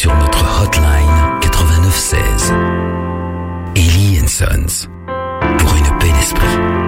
sur notre hotline 8916. Ellie & Sons, pour une paix d'esprit.